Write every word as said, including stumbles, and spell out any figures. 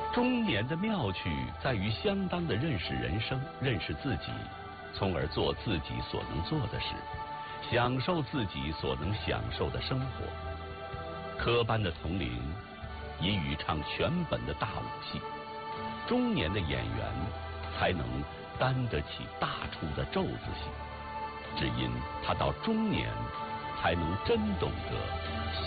中年的妙趣在于相当的认识人生，认识自己，从而做自己所能做的事，享受自己所能享受的生活。科班的童龄已与唱全本的大武戏，中年的演员才能担得起大出的咒子戏，只因他到中年才能真懂得